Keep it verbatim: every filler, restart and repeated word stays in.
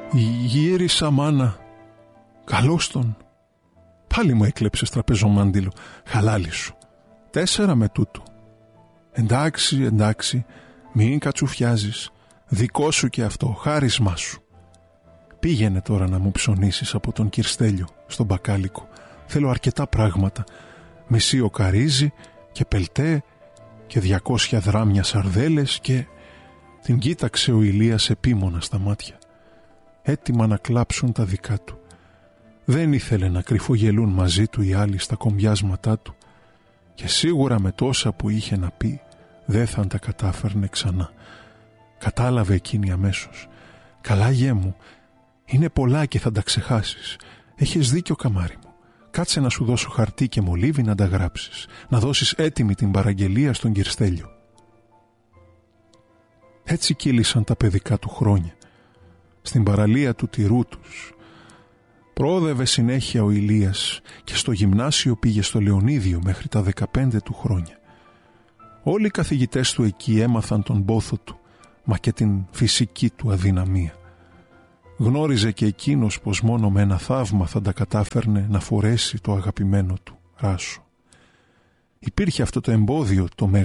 Γύρισα, μάνα. Καλώς τον. Πάλι μου έκλεψες τραπεζομάντιλο. Χαλάλι σου. Τέσσερα με τούτου. Εντάξει, εντάξει, μην κατσουφιάζεις. Δικό σου και αυτό, χάρισμά σου. Πήγαινε τώρα να μου ψωνίσεις από τον Κυρστέλιο στον μπακάλικο. Θέλω αρκετά πράγματα. Μισή οκαρίζι και πελτέ και διακόσια δράμια σαρδέλες και... Την κοίταξε ο Ηλίας επίμονα στα μάτια. Έτοιμα να κλάψουν τα δικά του. Δεν ήθελε να κρυφογελούν μαζί του οι άλλοι στα κομπιάσματά του και σίγουρα με τόσα που είχε να πει δεν θα τα κατάφερνε ξανά. Κατάλαβε εκείνη αμέσως. Καλά, γέ μου, είναι πολλά και θα τα ξεχάσεις. Έχεις δίκιο, καμάρι μου. Κάτσε να σου δώσω χαρτί και μολύβι να τα γράψεις, να δώσεις έτοιμη την παραγγελία στον Κυρστέλιο. Έτσι κύλησαν τα παιδικά του χρόνια. Στην παραλία του τυρού τους. Προόδευε συνέχεια ο Ηλίας και στο γυμνάσιο πήγε στο Λεωνίδιο μέχρι τα δεκαπέντε του χρόνια. Όλοι οι καθηγητές του εκεί έμαθαν τον πόθο του, μα και την φυσική του αδυναμία. Γνώριζε και εκείνος πως μόνο με ένα θαύμα θα τα κατάφερνε να φορέσει το αγαπημένο του ράσο. Υπήρχε αυτό το εμπόδιο, το